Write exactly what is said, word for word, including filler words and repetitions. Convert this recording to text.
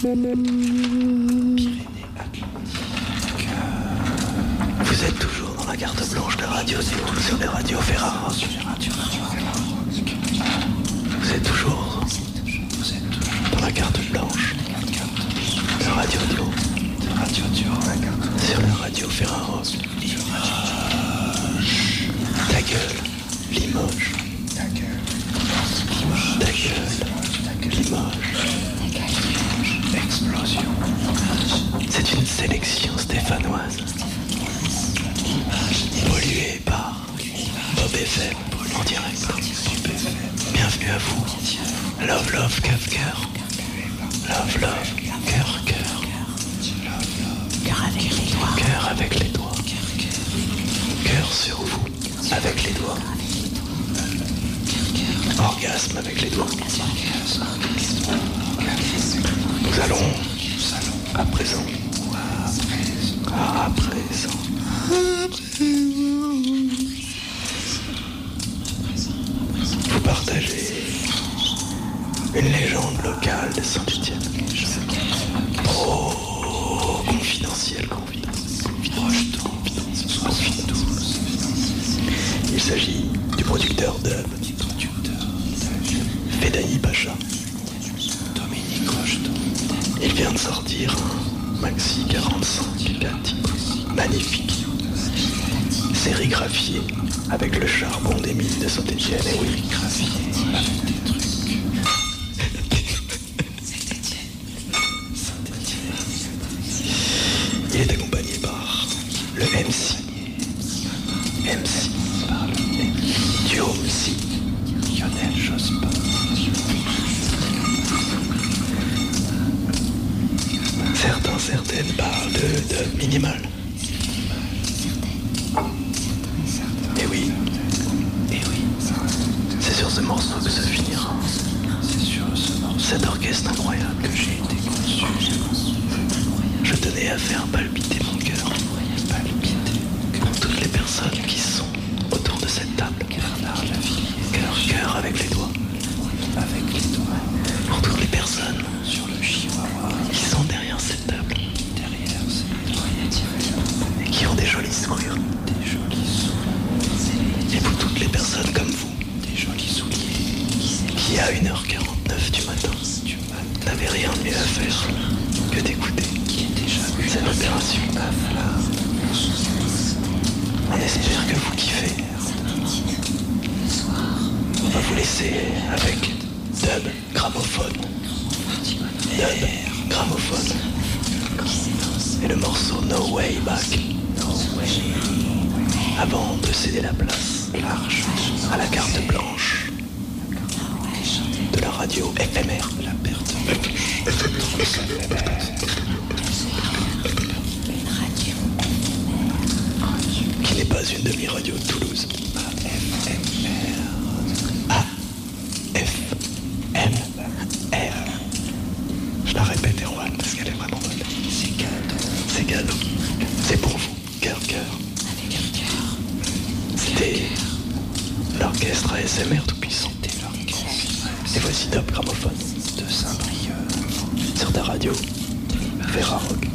Vous êtes toujours dans la carte blanche de Radio Zéro sur les radios Ferrara. Vous êtes toujours dans la carte blanche de Radio Zéro sur les radios Ferrara. Ta gueule, Limoges. Ta gueule, Limoges. Explosion. C'est une sélection stéphanoise. Polluée par Bob F M en direct. Bienvenue à vous. Love, love, cœur, cœur. Love, love, cœur, cœur. Cœur avec les doigts. Cœur avec les doigts. Cœur sur vous avec les doigts. Orgasme avec les doigts. Nous allons à présent. À présent. Vous partagez une légende locale de Saint-Étienne. Oh, confidentiel, confidentiel. Il s'agit du producteur dub Fedaï Pacha. Il vient de sortir un maxi quarante-cinq quatre magnifique, sérigraphié avec le charbon des mines de Saint-Étienne. Et oui, graphié avec des trucs. Il est accompagné par le M C. M C. Par le du M C. Lionel Jospin. Certains, certaines parlent de, de minimal. Et oui. Et oui. C'est sur ce morceau que se finira. C'est sur ce morceau. Cet orchestre incroyable que j'ai été conçu. Je tenais à faire palpiter mon cœur. Palpiter. Pour toutes les personnes qui sont autour de cette table. Cœur, cœur avec les doigts. Avec les doigts. Pour toutes les personnes sur le chihuahua qui sont derrière cette table. Derrière cette table. Et qui ont des jolis sourires. Des jolis sourires. Et pour toutes les personnes comme vous. Des jolis souliers. Qui à une heure quarante-neuf du matin n'avaient rien de mieux à faire que d'écouter cette opération. On espère que vous kiffez. On va vous laisser avec dub gramophone. Dub gramophone. Et le morceau No Way Back. Avant de céder la place à la carte blanche de la radio F M R. La perte qui n'est pas une demi-radio de Toulouse. A F M R. Je la répète, Erwan, parce qu'elle est vraiment bonne. C'est cadeau. C'est cadeau. C'est pour vous. Cœur, cœur. C'était l'orchestre A S M R tout puissant. Et voici Top Gramophone de Saint-Brieuc sur ta radio Ferrara Rock.